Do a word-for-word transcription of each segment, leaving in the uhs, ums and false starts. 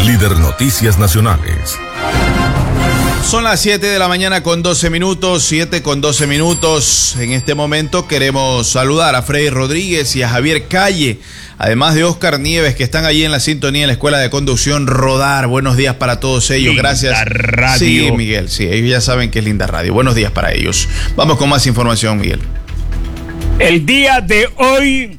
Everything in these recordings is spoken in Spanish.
Líder Noticias Nacionales. Son las siete de la mañana con doce minutos, siete con doce minutos. En este momento queremos saludar a Freddy Rodríguez y a Javier Calle, además de Oscar Nieves, que están allí en la sintonía en la Escuela de Conducción Rodar. Buenos días para todos ellos. Linda Gracias. Radio. Sí, Miguel, sí, ellos ya saben que es linda radio. Buenos días para ellos. Vamos con más información, Miguel. El día de hoy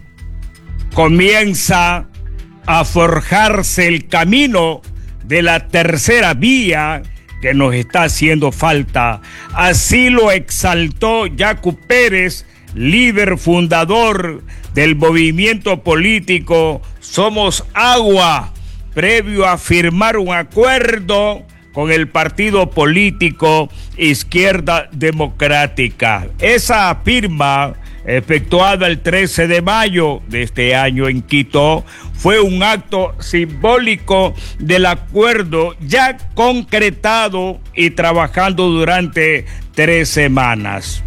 comienza a forjarse el camino de la tercera vía que nos está haciendo falta. Así lo exaltó Yacu Pérez, líder fundador del movimiento político Somos Agua, previo a firmar un acuerdo con el partido político Izquierda Democrática. Esa firma, efectuada el trece de mayo de este año en Quito, fue un acto simbólico del acuerdo ya concretado y trabajando durante tres semanas.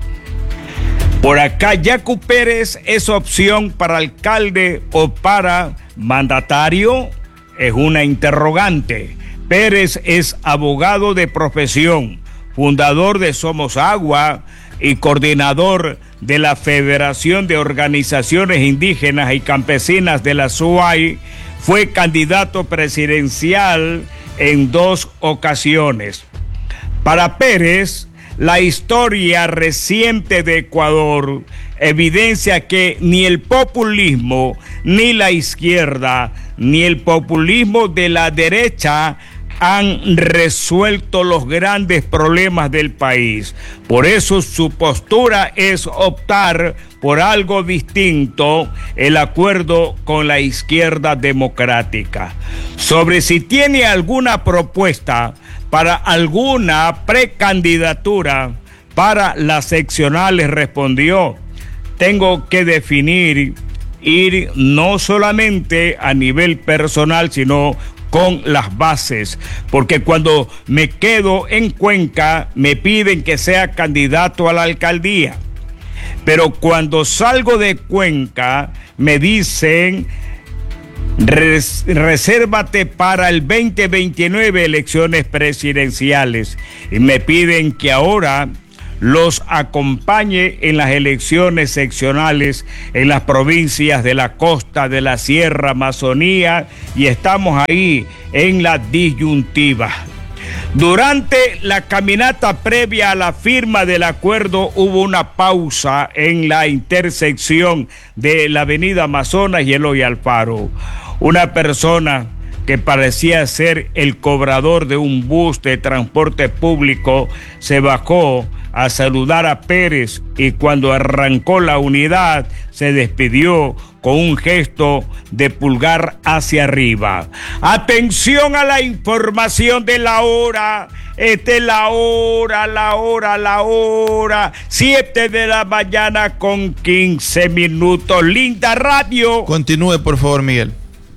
Por acá, Yacu Pérez es opción para alcalde o para mandatario, es una interrogante. Pérez es abogado de profesión, fundador de Somos Agua y coordinador de la Federación de Organizaciones Indígenas y Campesinas de la S U A I. Fue candidato presidencial en dos ocasiones. Para Pérez, la historia reciente de Ecuador evidencia que ni el populismo, ni la izquierda, ni el populismo de la derecha han resuelto los grandes problemas del país. Por eso su postura es optar por algo distinto, el acuerdo con la Izquierda Democrática. Sobre si tiene alguna propuesta para alguna precandidatura para las seccionales, respondió: tengo que definir, ir no solamente a nivel personal, sino con las bases, porque cuando me quedo en Cuenca me piden que sea candidato a la alcaldía, pero cuando salgo de Cuenca me dicen: Res, resérvate para el veinte veintinueve elecciones presidenciales, y me piden que ahora los acompañe en las elecciones seccionales en las provincias de la costa, de la Sierra, Amazonía, y estamos ahí en la disyuntiva. Durante la caminata previa a la firma del acuerdo hubo una pausa en la intersección de la avenida Amazonas y Eloy Alfaro. Una persona que parecía ser el cobrador de un bus de transporte público se bajó a saludar a Pérez, y cuando arrancó la unidad se despidió con un gesto de pulgar hacia arriba. Atención a la información de la hora. Esta es la hora, la hora, la hora. siete de la mañana con quince minutos. Linda Radio. Continúe, por favor, Miguel.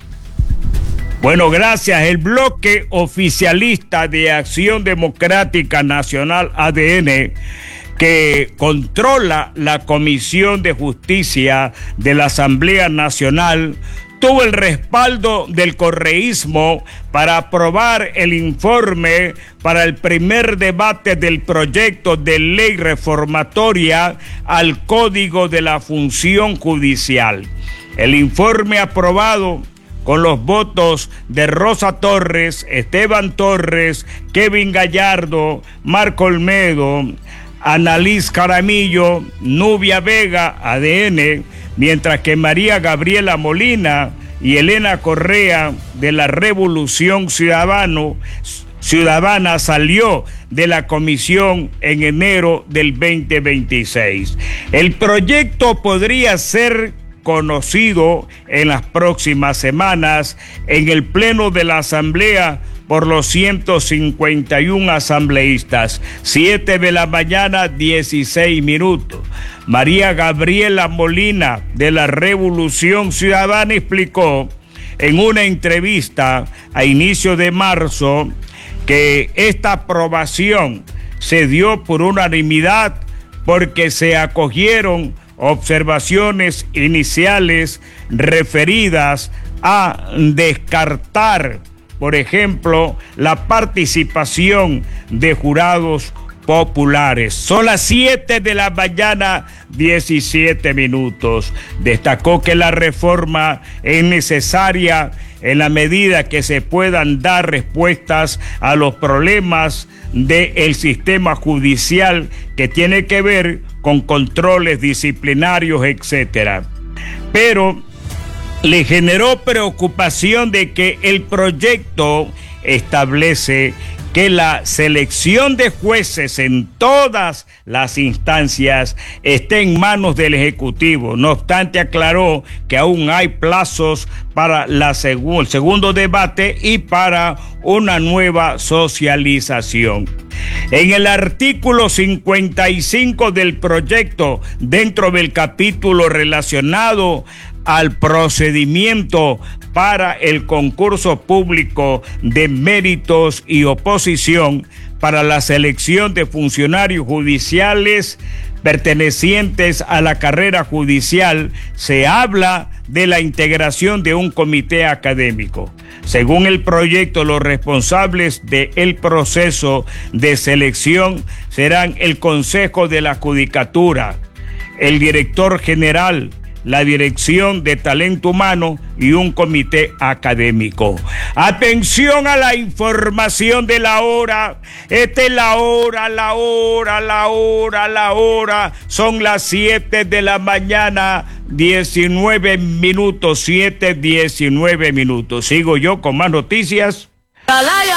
Bueno, gracias. El bloque oficialista de Acción Democrática Nacional, A D N, que controla la Comisión de Justicia de la Asamblea Nacional, tuvo el respaldo del correísmo para aprobar el informe para el primer debate del proyecto de ley reformatoria al Código de la Función Judicial. El informe aprobado con los votos de Rosa Torres, Esteban Torres, Kevin Gallardo, Marco Olmedo, Annalise Caramillo, Nubia Vega, A D N, mientras que María Gabriela Molina y Elena Correa de la Revolución Ciudadano, Ciudadana salió de la comisión en enero del veinte veintiséis. El proyecto podría ser conocido en las próximas semanas en el Pleno de la Asamblea por los ciento cincuenta y uno asambleístas. siete de la mañana, dieciséis minutos. María Gabriela Molina de la Revolución Ciudadana explicó en una entrevista a inicio de marzo que esta aprobación se dio por unanimidad porque se acogieron observaciones iniciales referidas a descartar por ejemplo, la participación de jurados populares. Son las siete de la mañana, diecisiete minutos. Destacó que la reforma es necesaria en la medida que se puedan dar respuestas a los problemas del sistema judicial que tiene que ver con controles disciplinarios, etcétera. Pero le generó preocupación de que el proyecto establece que la selección de jueces en todas las instancias esté en manos del Ejecutivo. No obstante, aclaró que aún hay plazos para la segu- el segundo debate y para una nueva socialización. En el artículo cincuenta y cinco del proyecto, dentro del capítulo relacionado al procedimiento para el concurso público de méritos y oposición para la selección de funcionarios judiciales pertenecientes a la carrera judicial, se habla de la integración de un comité académico. Según el proyecto, los responsables del proceso de selección serán el Consejo de la Judicatura, el director general, la Dirección de Talento Humano y un comité académico. Atención a la información de la hora. Esta es la hora, la hora, la hora, la hora. Son las siete de la mañana, diecinueve minutos, siete, diecinueve minutos. Sigo yo con más noticias.